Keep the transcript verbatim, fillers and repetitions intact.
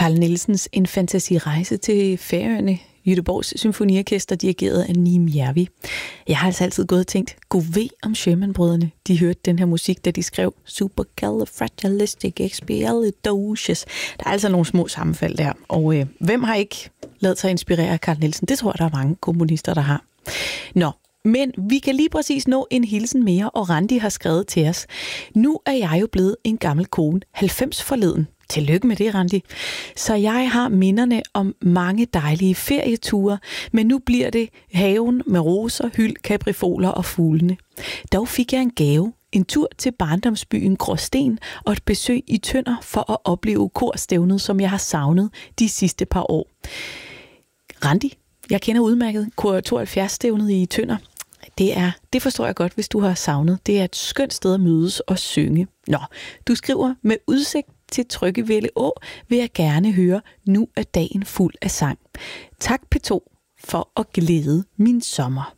Carl Nielsens En fantasirejse til Færøerne, Göteborgs Symfoniorkester, dirigeret af Neem Järvi. Jeg har altså altid gået og tænkt, god ved om Sherman-brødrene, de hørte den her musik, da de skrev Supercalifragilisticexpialidocious. Der er altså nogle små sammenfald der, og øh, hvem har ikke ladet sig inspirere af Carl Nielsen? Det tror jeg, der er mange komponister, der har. Nå, men vi kan lige præcis nå en hilsen mere, og Randi har skrevet til os. Nu er jeg jo blevet en gammel kone, halvfems forleden. Tillykke med det, Randi. Så jeg har minderne om mange dejlige ferieture, men nu bliver det haven med roser, hyld, kaprifoler og fuglene. Dog fik jeg en gave, en tur til barndomsbyen Gråsten og et besøg i Tønder for at opleve korstævnet, som jeg har savnet de sidste par år. Randi, jeg kender udmærket Kor tooghalvfjerds-stævnet i Tønder. Det er, det forstår jeg godt, hvis du har savnet. Det er et skønt sted at mødes og synge. Nå, du skriver, med udsigt til Tryggevælde Å vil jeg gerne høre Nu er dagen fuld af sang. Tak P to for at glæde min sommer.